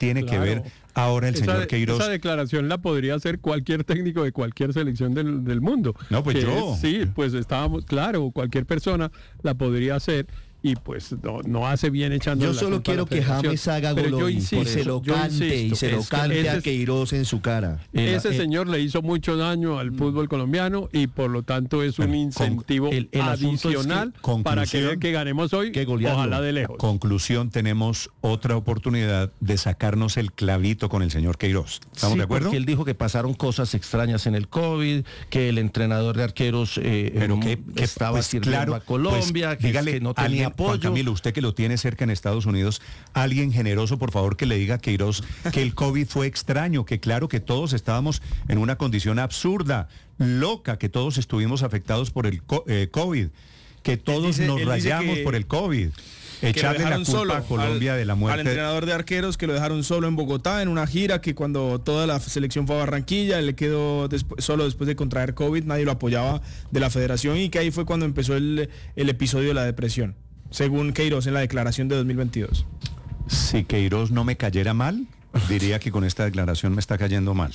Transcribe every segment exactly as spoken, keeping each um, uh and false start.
tiene Claro. que ver ahora el esa, señor Queiroz? Esa declaración la podría hacer cualquier técnico de cualquier selección del, del mundo. No, pues Que yo. es- sí, pues estábamos, claro, cualquier persona la podría hacer. Y pues no, no hace bien echando Yo la solo culpa a la quiero que federación. James haga Pero yo gol y insisto, se lo yo cante y insisto, se lo es que cante ese a es- Queiroz en su cara. El- Ese el- señor le hizo mucho daño al fútbol colombiano y por lo tanto es un Bueno, incentivo el- el asunto es que, adicional para conclusión, que, que ganemos hoy, que golearlo. ojalá de lejos. Conclusión, tenemos otra oportunidad de sacarnos el clavito con el señor Queiroz. ¿Estamos Sí, de acuerdo? porque él dijo que pasaron cosas extrañas en el COVID, que el entrenador de arqueros eh, Pero eh, que, que, estaba pues, sirviendo claro, a Colombia, pues, que, dígale, que no tenía alguien, Juan apoyo. Camilo, usted que lo tiene cerca en Estados Unidos, alguien generoso, por favor, que le diga a Queiroz que el COVID fue extraño, que claro que todos estábamos en una condición absurda, loca, que todos estuvimos afectados por el co- eh, COVID, que todos dice- nos él dice rayamos que- por el COVID. que lo Echarle la dejaron culpa solo a Colombia al, de la al muerte. entrenador de arqueros, que lo dejaron solo en Bogotá en una gira, que cuando toda la selección fue a Barranquilla, él le quedó despu- solo después de contraer COVID, nadie lo apoyaba de la federación, y que ahí fue cuando empezó el, el episodio de la depresión, según Queiroz en la declaración de dos mil veintidós. Si Queiroz no me cayera mal, diría que con esta declaración me está cayendo mal.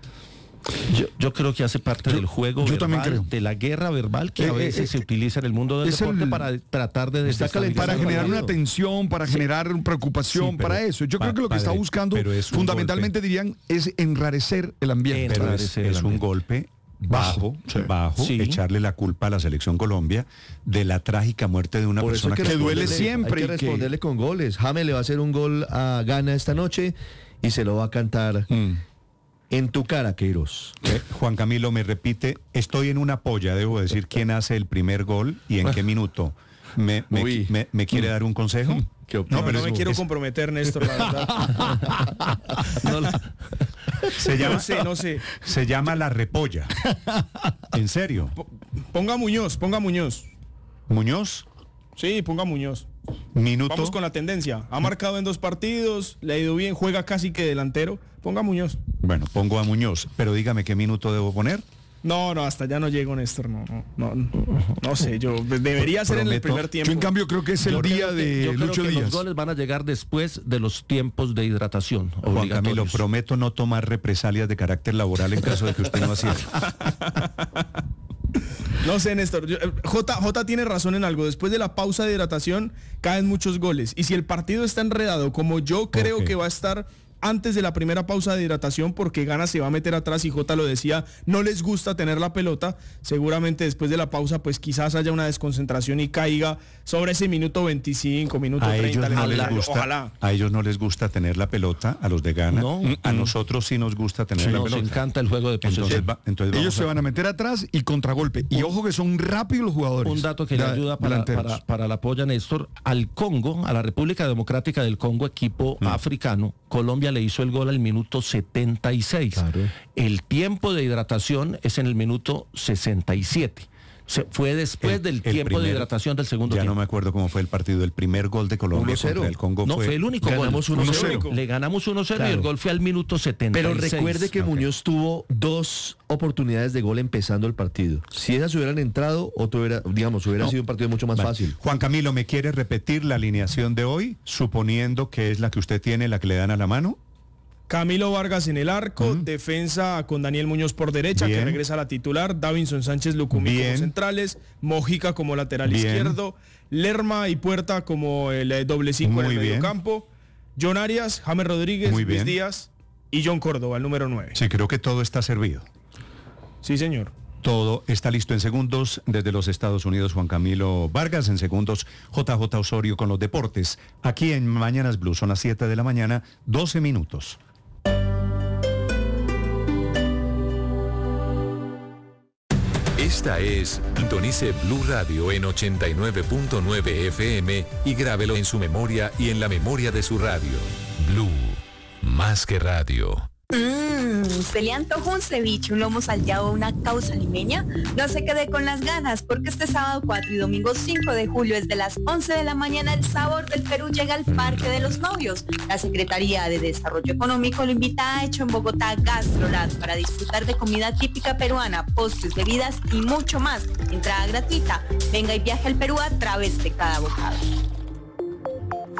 Yo, yo creo que hace parte Yo- del juego yo verbal, también creo. de la guerra verbal que Eh, a veces eh, se utiliza en el mundo del es deporte el- para tratar de Está calentando desestabilizar para el generar una partido. tensión, para generar preocupación, Sí, pero, para eso. Yo pa- creo que lo que está padre, buscando pero es un fundamentalmente dirían es enrarecer el ambiente. Pero es, Enrarecer el es un ambiente. golpe bajo, Sí. bajo, Sí. echarle la culpa a la selección Colombia de la trágica muerte de una Por eso persona hay que, que, que duele responderle- siempre Hay que y que- responderle con goles. James le va a hacer un gol a Ghana esta noche y se lo va a cantar Mm. en tu cara, Queiroz. Eh, Juan Camilo me repite, estoy en una polla, debo decir quién hace el primer gol y en qué minuto. ¿Me, me, Uy. me- me quiere dar un consejo? ¿Qué No, opina? pero no me es- quiero es- comprometer, Néstor, la verdad. No lo- se llama, No sé, no sé. se llama la repolla. ¿En serio? Po- Ponga Muñoz, ponga Muñoz. Muñoz, Sí, ponga Muñoz. minuto. Vamos con la tendencia. Ha marcado en dos partidos, le ha ido bien, juega casi que delantero. Ponga Muñoz. Bueno, pongo a Muñoz, pero dígame qué minuto debo poner. No, no, hasta ya no llego, Néstor. No, no, no, no sé, yo debería ser en el Prometo- primer tiempo. Yo en cambio creo que es el Yo día creo que- de yo creo Lucho que Díaz. los goles van a llegar después de los tiempos de hidratación Juan Camilo, obligatorios. prometo no tomar represalias de carácter laboral en caso de que usted no ascienda. No sé, Néstor. yo- eh, J, J tiene razón en algo. Después de la pausa de hidratación caen muchos goles. Y si el partido está enredado, como yo creo Ok. que va a estar antes de la primera pausa de hidratación, porque Ghana se va a meter atrás y J lo decía, no les gusta tener la pelota, seguramente después de la pausa pues quizás haya una desconcentración y caiga sobre ese minuto veinticinco, minuto A treinta. ellos no ojalá, les gusta, ojalá. a ellos no les gusta tener la pelota, a los de Ghana. No. A nosotros sí nos gusta tener la Nos pelota. encanta el juego de posesión. Entonces, va- entonces Ellos vamos se van a meter atrás y contragolpe. Y ojo que son rápidos los jugadores. Un dato que le la- ayuda para, delanteros. para, para la polla, Néstor, al Congo, a la República Democrática del Congo, equipo Mm. africano, Colombia le hizo el gol al minuto setenta y seis. Claro. El tiempo de hidratación es en el minuto sesenta y siete. Se, fue después El- del el tiempo de primer- hidratación del segundo Ya tiempo. no me acuerdo cómo fue el partido. El primer gol de Colombia uno cero. contra el Congo No, fue, fue el único Ganamos gol. uno cero. Le ganamos uno cero y Claro. el gol fue al minuto setenta y seis. Pero recuerde que Ok. Muñoz tuvo dos oportunidades de gol empezando el partido. Si esas hubieran entrado, otro hubiera, digamos, hubiera No. sido un partido mucho más Vale. fácil. Juan Camilo, ¿me quiere repetir la alineación de hoy, suponiendo que es la que usted tiene, la que le dan a la mano? Camilo Vargas en el arco, defensa con Daniel Muñoz por derecha, Bien. que regresa a la titular, Davinson Sánchez Lucumí Bien. como centrales, Mojica como lateral Bien. izquierdo, Lerma y Puerta como el eh, doble cinco en Muy el bien. mediocampo, John Arias, James Rodríguez, Muy Luis bien. Díaz y John Córdoba, el número nueve. Sí, creo que todo está servido. Sí, señor. Todo está listo en segundos desde los Estados Unidos. Juan Camilo Vargas, en segundos J J Osorio con los deportes. Aquí en Mañanas Blue son las siete de la mañana, doce minutos. Esta es Sintonice Blue Radio en ochenta y nueve punto nueve F M y grábelo en su memoria y en la memoria de su radio. Blue, más que radio. Mmm, ¿se le antojó un ceviche, un lomo salteado o una causa limeña? No se quede con las ganas, porque este sábado cuatro y domingo cinco de julio desde las once de la mañana el sabor del Perú llega al Parque de los Novios. La Secretaría de Desarrollo Económico lo invita a Hecho en Bogotá Gastroland para disfrutar de comida típica peruana, postres, bebidas y mucho más. Entrada gratuita. Venga y viaje al Perú a través de cada bocado.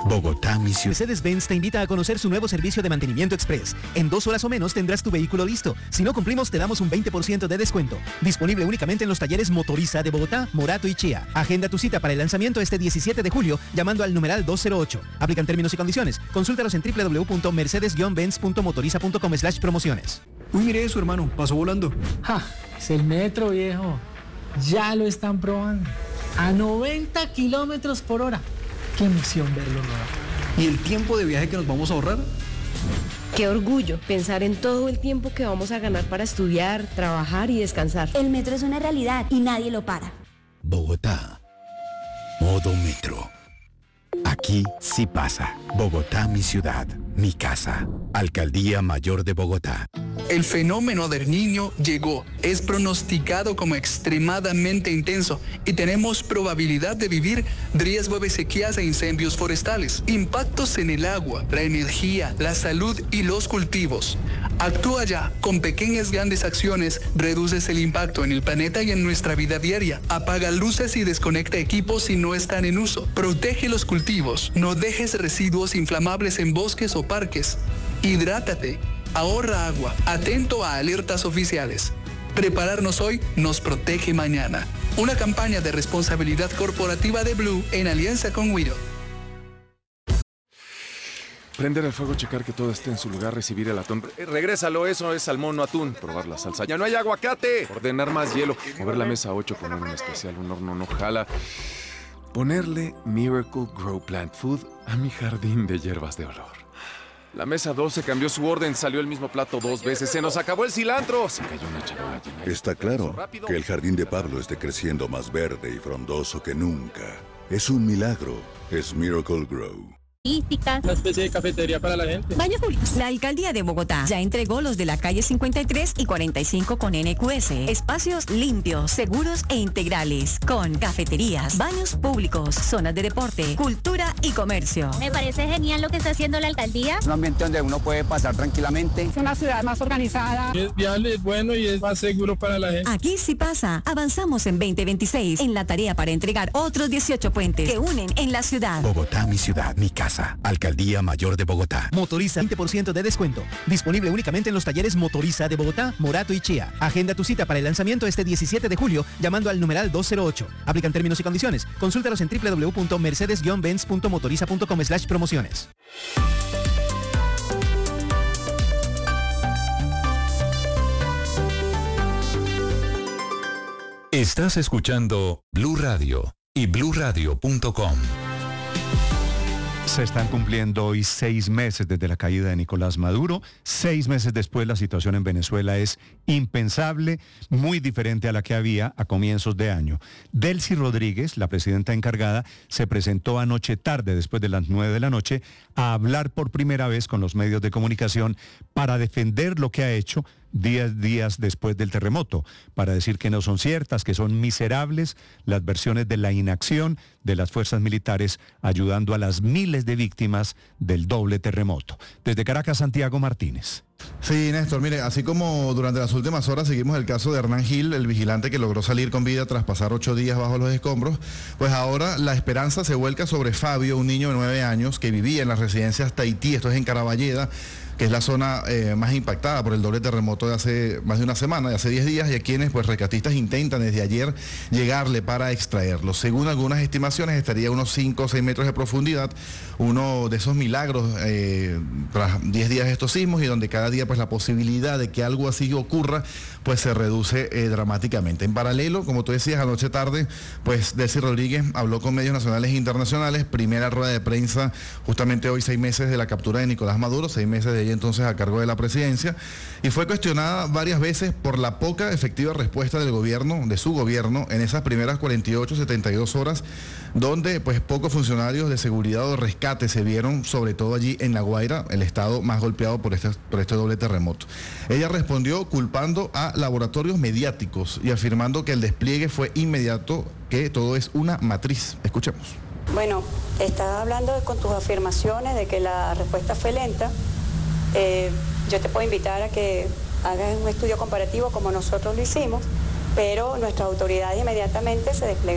Bogotá, mi ciudad. Mercedes-Benz te invita a conocer su nuevo servicio de mantenimiento express. En dos horas o menos tendrás tu vehículo listo. Si no cumplimos, te damos un veinte por ciento de descuento. Disponible únicamente en los talleres Motoriza de Bogotá, Morato y Chía. Agenda tu cita para el lanzamiento este diecisiete de julio llamando al numeral dos cero ocho. Aplican términos y condiciones. Consúltalos en w w w punto mercedes guion benz punto motoriza punto com slash promociones. Uy, mire eso, hermano. Pasó volando. Ja, es el metro, viejo. Ya lo están probando. A noventa kilómetros por hora. Qué emoción verlo rodar. ¿Y el tiempo de viaje que nos vamos a ahorrar? Qué orgullo pensar en todo el tiempo que vamos a ganar para estudiar, trabajar y descansar. El metro es una realidad y nadie lo para. Bogotá. Modo metro. Aquí sí pasa. Bogotá, mi ciudad, mi casa. Alcaldía Mayor de Bogotá. El fenómeno del Niño llegó. Es pronosticado como extremadamente intenso y tenemos probabilidad de vivir riesgo de sequías e incendios forestales, impactos en el agua, la energía, la salud y los cultivos. Actúa ya. Con pequeñas grandes acciones reduces el impacto en el planeta y en nuestra vida diaria. Apaga luces y desconecta equipos si no están en uso. Protege los cultivos. No dejes residuos inflamables en bosques o parques. Hidrátate. Ahorra agua. Atento a alertas oficiales. Prepararnos hoy nos protege mañana. Una campaña de responsabilidad corporativa de Blue en alianza con Wido. Prender el fuego, checar que todo esté en su lugar, recibir el atún. Eh, regrésalo, eso es salmón, no atún. Probar la salsa. ¡Ya no hay aguacate! Ordenar más hielo. Mover la mesa a ocho, poner un especial, un horno no jala. Ponerle Miracle Grow Plant Food a mi jardín de hierbas de olor. La mesa doce cambió su orden, salió el mismo plato dos veces. ¡Se nos acabó el cilantro! Se cayó una charola llena. Está claro que el jardín de Pablo esté creciendo más verde y frondoso que nunca. Es un milagro. Es Miracle Grow. Una especie de cafetería para la gente. Baños públicos. La Alcaldía de Bogotá ya entregó los de la calle cincuenta y tres y cuarenta y cinco con N Q S. Espacios limpios, seguros e integrales, con cafeterías, baños públicos, zonas de deporte, cultura y comercio. Me parece genial lo que está haciendo la alcaldía. Un ambiente donde uno puede pasar tranquilamente. Es una ciudad más organizada. Es viable, es bueno y es más seguro para la gente. Aquí sí pasa. Avanzamos en veinte veintiséis en la tarea para entregar otros dieciocho puentes que unen en la ciudad. Bogotá, mi ciudad, mi casa. Alcaldía Mayor de Bogotá. Motoriza, veinte por ciento de descuento. Disponible únicamente en los talleres Motoriza de Bogotá, Morato y Chía. Agenda tu cita para el lanzamiento este diecisiete de julio llamando al numeral dos cero ocho. Aplican términos y condiciones. Consúltalos en w w w punto mercedes guion benz punto motoriza punto com slash promociones. Estás escuchando Blue Radio y blue radio punto com. Se están cumpliendo hoy seis meses desde la caída de Nicolás Maduro. Seis meses después la situación en Venezuela es impensable, muy diferente a la que había a comienzos de año. Delcy Rodríguez, la presidenta encargada, se presentó anoche tarde, después de las nueve de la noche, a hablar por primera vez con los medios de comunicación para defender lo que ha hecho diez días después del terremoto, para decir que no son ciertas, que son miserables las versiones de la inacción de las fuerzas militares ayudando a las miles de víctimas del doble terremoto. Desde Caracas, Santiago Martínez. Sí, Néstor, mire, así como durante las últimas horas seguimos el caso de Hernán Gil, el vigilante que logró salir con vida tras pasar ocho días bajo los escombros, pues ahora la esperanza se vuelca sobre Fabio, un niño de nueve años que vivía en las residencias Tahití, esto es en Caraballeda, que es la zona eh, más impactada por el doble terremoto de hace más de una semana, de hace diez días, y a quienes pues rescatistas intentan desde ayer llegarle para extraerlo. Según algunas estimaciones estaría a unos cinco o seis metros de profundidad, uno de esos milagros eh, tras diez días de estos sismos y donde cada día pues la posibilidad de que algo así ocurra pues se reduce eh, dramáticamente. En paralelo, como tú decías, anoche tarde, pues Delcy Rodríguez habló con medios nacionales e internacionales, primera rueda de prensa justamente hoy, seis meses de la captura de Nicolás Maduro, seis meses de ella entonces a cargo de la presidencia, y fue cuestionada varias veces por la poca efectiva respuesta del gobierno, de su gobierno, en esas primeras cuarenta y ocho, setenta y dos horas, donde pues pocos funcionarios de seguridad o rescate se vieron, sobre todo allí en La Guaira, el estado más golpeado por este, por este doble terremoto. Ella respondió culpando a laboratorios mediáticos y afirmando que el despliegue fue inmediato, que todo es una matriz. Escuchemos. Bueno, estás hablando con tus afirmaciones de que la respuesta fue lenta. Eh, yo te puedo invitar a que hagas un estudio comparativo como nosotros lo hicimos, pero nuestras autoridades inmediatamente se desplegaron.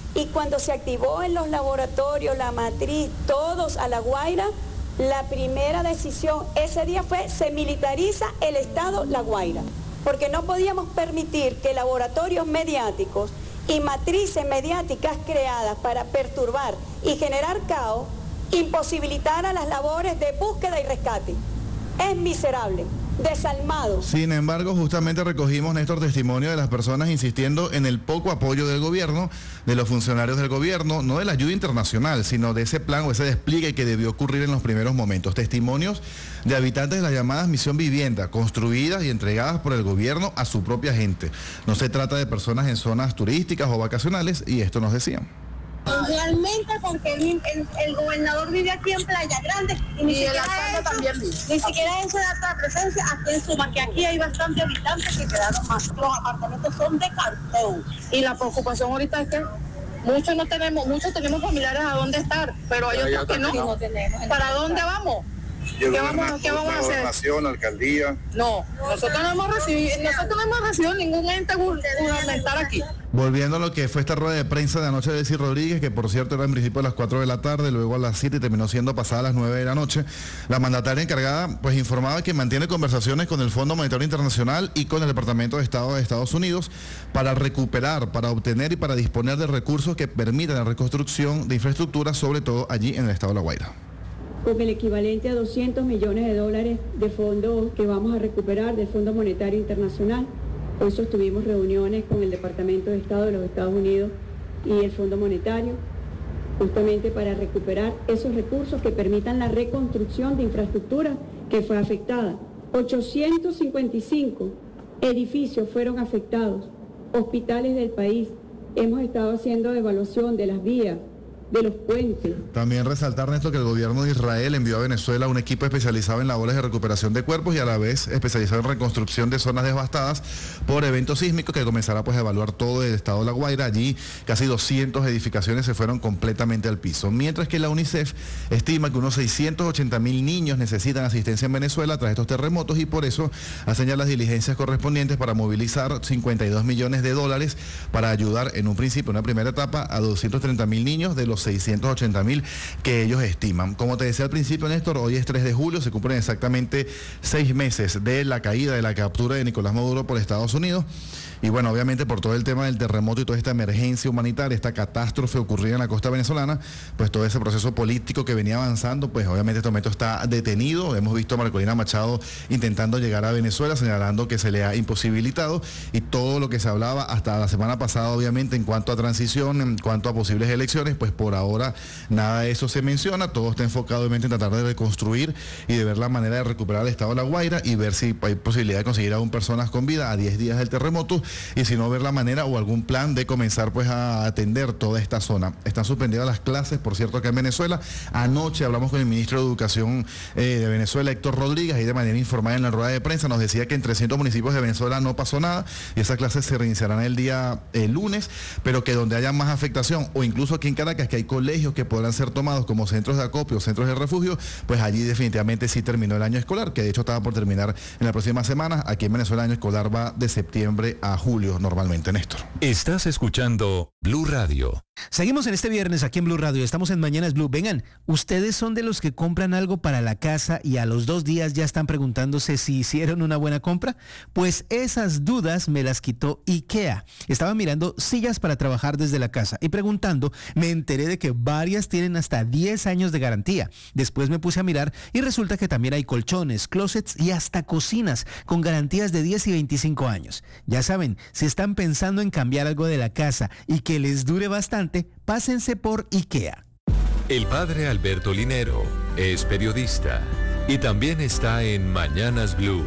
Y cuando se activó en los laboratorios, la matriz, todos a La Guaira, la primera decisión ese día fue: se militariza el Estado La Guaira, porque no podíamos permitir que laboratorios mediáticos y matrices mediáticas creadas para perturbar y generar caos imposibilitaran las labores de búsqueda y rescate. Es miserable, desalmado. Sin embargo, justamente recogimos, Néstor, testimonio de las personas insistiendo en el poco apoyo del gobierno, de los funcionarios del gobierno, no de la ayuda internacional, sino de ese plan o ese despliegue que debió ocurrir en los primeros momentos. Testimonios de habitantes de las llamadas Misión Vivienda, construidas y entregadas por el gobierno a su propia gente. No se trata de personas en zonas turísticas o vacacionales, y esto nos decían. Realmente porque el, el, el gobernador vive aquí en Playa Grande y ni y siquiera el eso, también vive. Ni siquiera eso da la presencia aquí en Suma, que aquí hay bastantes habitantes que quedaron más. Los apartamentos son de cartón. Y la preocupación ahorita es que muchos no tenemos, muchos tenemos familiares a dónde estar, pero hay otros que no. no tenemos. ¿Para dónde vamos? ¿Qué vamos, ¿qué vamos a hacer? Gobernación, alcaldía. No, nosotros no hemos recibido, nosotros no hemos recibido ningún ente gubernamental aquí. Volviendo a lo que fue esta rueda de prensa de anoche de Desi Rodríguez, que por cierto era en principio a las cuatro de la tarde, luego a las siete y terminó siendo pasada a las nueve de la noche, la mandataria encargada pues informaba que mantiene conversaciones con el Fondo Monetario Internacional y con el Departamento de Estado de Estados Unidos para recuperar, para obtener y para disponer de recursos que permitan la reconstrucción de infraestructura, sobre todo allí en el estado de La Guaira. Con el equivalente a doscientos millones de dólares de fondos que vamos a recuperar del Fondo Monetario Internacional. Hoy sostuvimos reuniones con el Departamento de Estado de los Estados Unidos y el Fondo Monetario, justamente para recuperar esos recursos que permitan la reconstrucción de infraestructura que fue afectada. ochocientos cincuenta y cinco edificios fueron afectados, hospitales del país. Hemos estado haciendo evaluación de las vías, de los puentes. También resaltar, Néstor, que el gobierno de Israel envió a Venezuela un equipo especializado en labores de recuperación de cuerpos y a la vez especializado en reconstrucción de zonas devastadas por eventos sísmicos, que comenzará pues a evaluar todo el estado de La Guaira. Allí casi doscientas edificaciones se fueron completamente al piso, mientras que la UNICEF estima que unos seiscientos ochenta mil niños necesitan asistencia en Venezuela tras estos terremotos, y por eso hacen ya las diligencias correspondientes para movilizar cincuenta y dos millones de dólares para ayudar en un principio, una primera etapa, a doscientos treinta mil niños de los seiscientos ochenta mil que ellos estiman. Como te decía al principio, Néstor, hoy es tres de julio, se cumplen exactamente seis meses de la caída, de la captura de Nicolás Maduro por Estados Unidos. Y bueno, obviamente por todo el tema del terremoto y toda esta emergencia humanitaria, esta catástrofe ocurrida en la costa venezolana, pues todo ese proceso político que venía avanzando, pues obviamente este momento está detenido. Hemos visto a Marcolina Machado intentando llegar a Venezuela, señalando que se le ha imposibilitado, y todo lo que se hablaba hasta la semana pasada, obviamente, en cuanto a transición, en cuanto a posibles elecciones, pues por ahora nada de eso se menciona. Todo está enfocado obviamente en tratar de reconstruir y de ver la manera de recuperar el estado de La Guaira y ver si hay posibilidad de conseguir aún personas con vida a diez días del terremoto, y si no, ver la manera o algún plan de comenzar pues a atender toda esta zona. Están suspendidas las clases, por cierto, acá en Venezuela. Anoche hablamos con el ministro de Educación eh, de Venezuela, Héctor Rodríguez, y de manera informada en la rueda de prensa nos decía que en trescientos municipios de Venezuela no pasó nada y esas clases se reiniciarán el día el lunes, pero que donde haya más afectación, o incluso aquí en Caracas, que hay colegios que podrán ser tomados como centros de acopio, centros de refugio, pues allí definitivamente sí terminó el año escolar, que de hecho estaba por terminar en la próxima semana. Aquí en Venezuela el año escolar va de septiembre a julio normalmente, Néstor. Estás escuchando Blue Radio. Seguimos en este viernes aquí en Blue Radio, estamos en Mañanas Blue. Vengan, ¿ustedes son de los que compran algo para la casa y a los dos días ya están preguntándose si hicieron una buena compra? Pues esas dudas me las quitó IKEA. Estaba mirando sillas para trabajar desde la casa y preguntando, me enteré de que varias tienen hasta diez años de garantía. Después me puse a mirar y resulta que también hay colchones, closets y hasta cocinas con garantías de diez y veinticinco años. Ya saben, si están pensando en cambiar algo de la casa y que les dure bastante, pásense por IKEA. El padre Alberto Linero es periodista y también está en Mañanas Blue.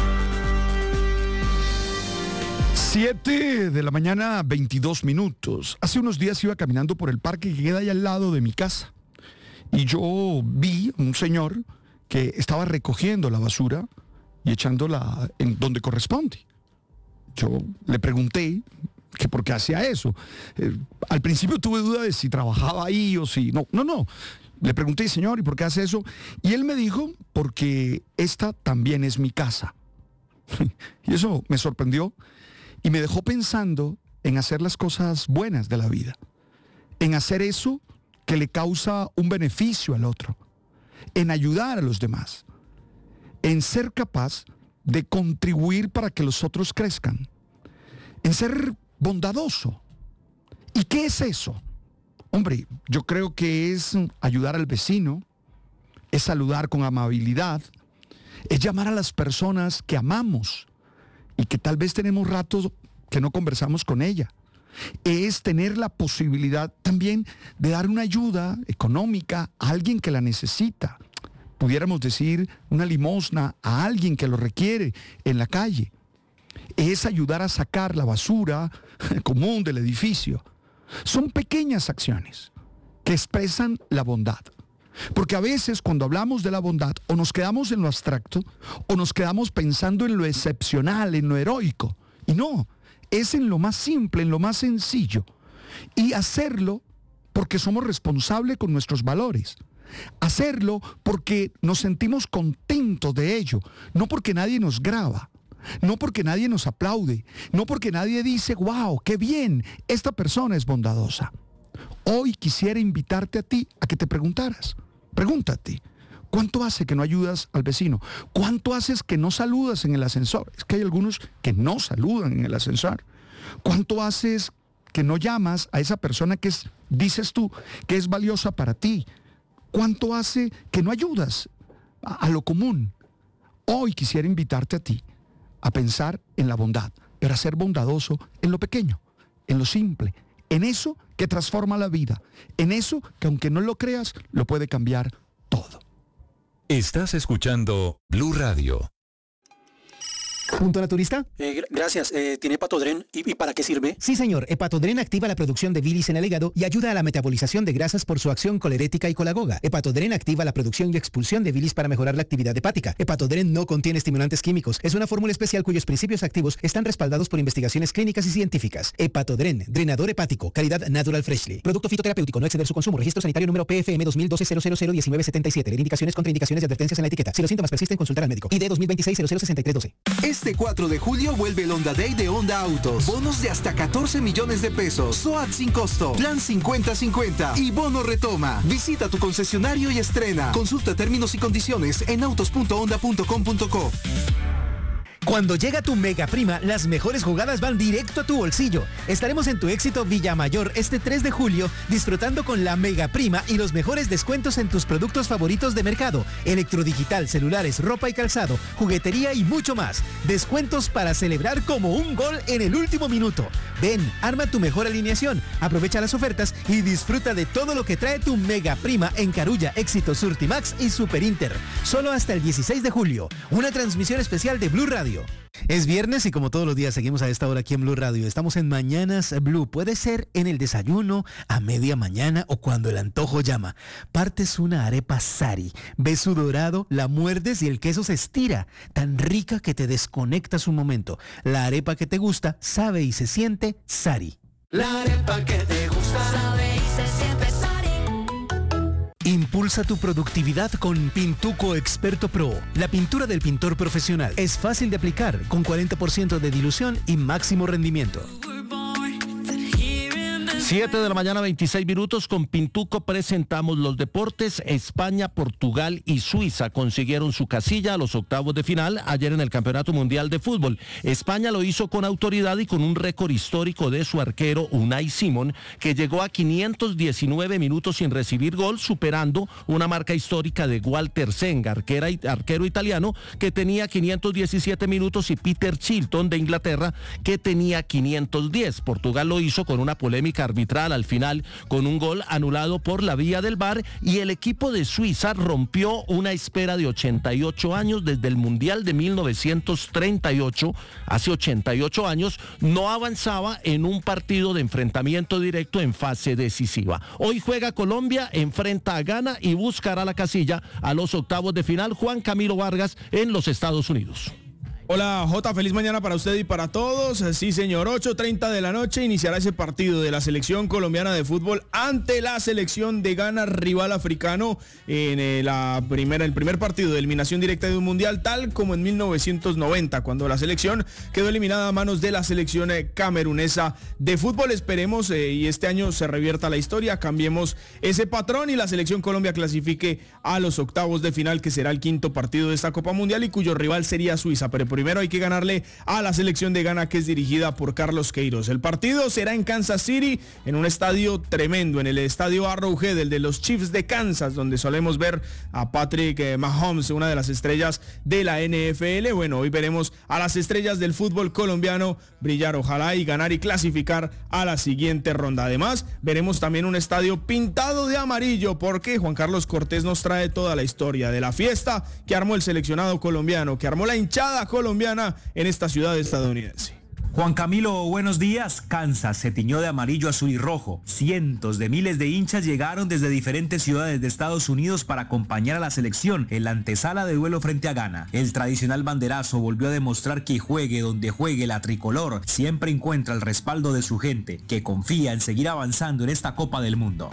siete de la mañana, veintidós minutos. Hace unos días iba caminando por el parque que queda ahí al lado de mi casa y yo vi un señor que estaba recogiendo la basura y echándola en donde corresponde. Yo le pregunté que por qué hacía eso. Eh, al principio tuve duda de si trabajaba ahí o si... No, no, no. Le pregunté, señor, ¿y por qué hace eso? Y él me dijo, porque esta también es mi casa. Y eso me sorprendió y me dejó pensando en hacer las cosas buenas de la vida. en hacer eso que le causa un beneficio al otro, en ayudar a los demás, en ser capaz de contribuir para que los otros crezcan, en ser bondadoso. ¿Y qué es eso? Hombre, yo creo que es ayudar al vecino, es saludar con amabilidad, es llamar a las personas que amamos y que tal vez tenemos ratos que no conversamos con ella. Es tener la posibilidad también de dar una ayuda económica a alguien que la necesita. Pudiéramos decir una limosna a alguien que lo requiere en la calle. Es ayudar a sacar la basura común del edificio. Son pequeñas acciones que expresan la bondad. Porque a veces cuando hablamos de la bondad o nos quedamos en lo abstracto o nos quedamos pensando en lo excepcional, en lo heroico. Y no, es en lo más simple, en lo más sencillo. Y hacerlo porque somos responsables con nuestros valores. Hacerlo porque nos sentimos contentos de ello, no porque nadie nos graba, no porque nadie nos aplaude, no porque nadie dice, wow, qué bien, esta persona es bondadosa. Hoy quisiera invitarte a ti a que te preguntaras, pregúntate, ¿cuánto hace que no ayudas al vecino? ¿Cuánto haces que no saludas en el ascensor? Es que hay algunos que no saludan en el ascensor. ¿Cuánto haces que no llamas a esa persona que es, dices tú, que es valiosa para ti? ¿Cuánto hace que no ayudas a, a lo común? Hoy quisiera invitarte a ti a pensar en la bondad, pero a ser bondadoso en lo pequeño, en lo simple, en eso que transforma la vida, en eso que aunque no lo creas, lo puede cambiar todo. Estás escuchando Blue Radio. ¿Punto naturista? Eh, gracias. Eh, ¿Tiene Hepatodren? ¿Y, ¿Y para qué sirve? Sí, señor. Hepatodren activa la producción de bilis en el hígado y ayuda a la metabolización de grasas por su acción colerética y colagoga. Hepatodren activa la producción y expulsión de bilis para mejorar la actividad hepática. Hepatodren no contiene estimulantes químicos. Es una fórmula especial cuyos principios activos están respaldados por investigaciones clínicas y científicas. Hepatodren, drenador hepático, calidad Natural Freshly. Producto fitoterapéutico, no exceder su consumo. Registro sanitario número P F M dos mil doce cero cero cero diecinueve setenta y siete. Leer indicaciones, contraindicaciones y advertencias en la etiqueta. Si los síntomas persisten, consultar al médico. I D dos mil veintiséis cero cero sesenta y tres doce. Este cuatro de julio vuelve el Honda Day de Honda Autos. Bonos de hasta catorce millones de pesos. S O A T sin costo. Plan cincuenta cincuenta. Y bono retoma. Visita tu concesionario y estrena. Consulta términos y condiciones en autos punto honda punto com punto co. Cuando llega tu Mega Prima, las mejores jugadas van directo a tu bolsillo. Estaremos en tu Éxito Villamayor este tres de julio, disfrutando con la Mega Prima y los mejores descuentos en tus productos favoritos de mercado, electrodigital, celulares, ropa y calzado, juguetería y mucho más. Descuentos para celebrar como un gol en el último minuto. Ven, arma tu mejor alineación, aprovecha las ofertas y disfruta de todo lo que trae tu Mega Prima en Carulla, Éxito, Surtimax y Super Inter. Solo hasta el dieciséis de julio. Una transmisión especial de Blue Radio. Es viernes y como todos los días seguimos a esta hora aquí en Blue Radio. Estamos en Mañanas Blue. Puede ser en el desayuno, a media mañana o cuando el antojo llama. Partes una arepa Sari, ves su dorado, la muerdes y el queso se estira. Tan rica que te desconectas un momento. La arepa que te gusta sabe y se siente Sari. La arepa que te gusta sabe y se siente Sari. Impulsa tu productividad con Pintuco Experto Pro. La pintura del pintor profesional es fácil de aplicar, con cuarenta por ciento de dilución y máximo rendimiento. siete de la mañana, veintiséis minutos. Con Pintuco presentamos los deportes. España, Portugal y Suiza consiguieron su casilla a los octavos de final ayer en el Campeonato Mundial de Fútbol. España lo hizo con autoridad y con un récord histórico de su arquero Unai Simón, que llegó a quinientos diecinueve minutos sin recibir gol, superando una marca histórica de Walter Senga, arquera, arquero italiano, que tenía quinientos diecisiete minutos, y Peter Chilton de Inglaterra, que tenía quinientos diez. Portugal lo hizo con una polémica arbitral al final, con un gol anulado por la vía del V A R, y el equipo de Suiza rompió una espera de ochenta y ocho años. Desde el Mundial de mil novecientos treinta y ocho, hace ochenta y ocho años, no avanzaba en un partido de enfrentamiento directo en fase decisiva. Hoy juega Colombia, enfrenta a Ghana y buscará la casilla a los octavos de final Juan Camilo Vargas en los Estados Unidos. Hola Jota, feliz mañana para usted y para todos. Sí señor, ocho treinta de la noche iniciará ese partido de la selección colombiana de fútbol ante la selección de Ghana, rival africano, en la primera, el primer partido de eliminación directa de un mundial, tal como en mil novecientos noventa, cuando la selección quedó eliminada a manos de la selección camerunesa de fútbol. Esperemos eh, y este año se revierta la historia, cambiemos ese patrón y la selección Colombia clasifique a los octavos de final, que será el quinto partido de esta Copa Mundial y cuyo rival sería Suiza. Pero primero hay que ganarle a la selección de Ghana, que es dirigida por Carlos Queiroz. El partido será en Kansas City, en un estadio tremendo, en el estadio Arrowhead, el de los Chiefs de Kansas, donde solemos ver a Patrick Mahomes, una de las estrellas de la N F L. Bueno, hoy veremos a las estrellas del fútbol colombiano brillar, ojalá y ganar y clasificar a la siguiente ronda. Además, veremos también un estadio pintado de amarillo, porque Juan Carlos Cortés nos trae toda la historia de la fiesta que armó el seleccionado colombiano, que armó la hinchada colombiana en esta ciudad estadounidense. Juan Camilo, buenos días. Kansas se tiñó de amarillo, azul y rojo. Cientos de miles de hinchas llegaron desde diferentes ciudades de Estados Unidos para acompañar a la selección en la antesala de duelo frente a Ghana. El tradicional banderazo volvió a demostrar que juegue donde juegue la tricolor, siempre encuentra el respaldo de su gente, que confía en seguir avanzando en esta Copa del Mundo.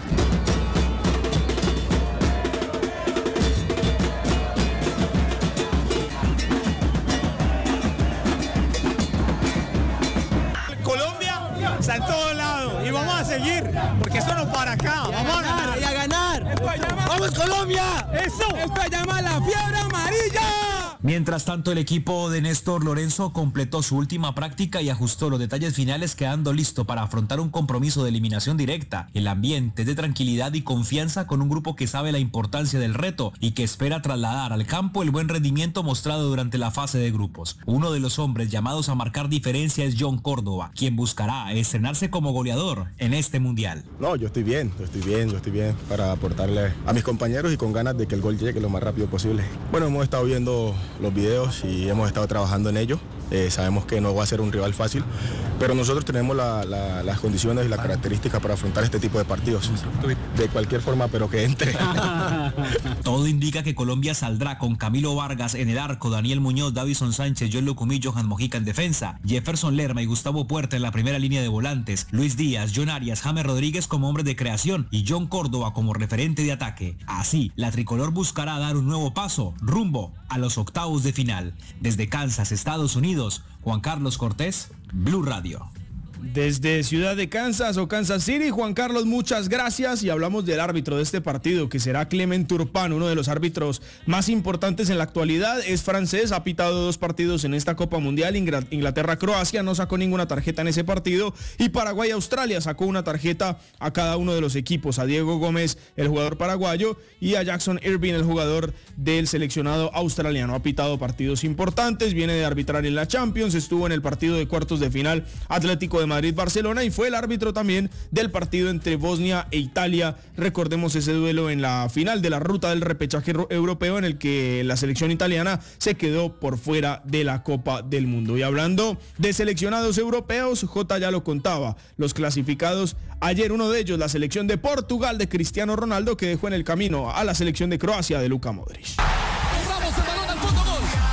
Está en todos lados y vamos a seguir, porque esto no para acá. Vamos a ganar y a ganar. ¡Vamos Colombia! ¡Eso! ¡Esto llama la fiebre amarilla! Mientras tanto, el equipo de Néstor Lorenzo completó su última práctica y ajustó los detalles finales, quedando listo para afrontar un compromiso de eliminación directa. El ambiente es de tranquilidad y confianza, con un grupo que sabe la importancia del reto y que espera trasladar al campo el buen rendimiento mostrado durante la fase de grupos. Uno de los hombres llamados a marcar diferencia es John Córdoba, quien buscará estrenarse como goleador en este mundial. No, yo estoy bien, yo estoy bien, yo estoy bien para aportarle a mis compañeros y con ganas de que el gol llegue lo más rápido posible. Bueno, hemos estado viendo los videos y hemos estado trabajando en ello. Eh, sabemos que no va a ser un rival fácil, pero nosotros tenemos la, la, las condiciones y las características para afrontar este tipo de partidos. De cualquier forma, pero que entre. Todo indica que Colombia saldrá con Camilo Vargas en el arco, Daniel Muñoz, Davison Sánchez, John Lucumí, Johan Mojica en defensa, Jefferson Lerma y Gustavo Puerta en la primera línea de volantes, Luis Díaz, John Arias, James Rodríguez como hombres de creación y John Córdoba como referente de ataque. Así, la tricolor buscará dar un nuevo paso rumbo a los octavos de final. Desde Kansas, Estados Unidos, Juan Carlos Cortés, Blue Radio. Desde Ciudad de Kansas o Kansas City, Juan Carlos, muchas gracias. Y hablamos del árbitro de este partido, que será Clement Turpin, uno de los árbitros más importantes en la actualidad. Es francés, ha pitado dos partidos en esta Copa Mundial. Inglaterra-Croacia, no sacó ninguna tarjeta en ese partido. Y Paraguay-Australia sacó una tarjeta a cada uno de los equipos. A Diego Gómez, el jugador paraguayo, y a Jackson Irving, el jugador del seleccionado australiano. Ha pitado partidos importantes, viene de arbitrar en la Champions, estuvo en el partido de cuartos de final Atlético de Madrid-Barcelona y fue el árbitro también del partido entre Bosnia e Italia. Recordemos ese duelo en la final de la ruta del repechaje europeo, en el que la selección italiana se quedó por fuera de la Copa del Mundo. Y hablando de seleccionados europeos, J ya lo contaba, los clasificados ayer, uno de ellos, la selección de Portugal de Cristiano Ronaldo, que dejó en el camino a la selección de Croacia de Luka Modric.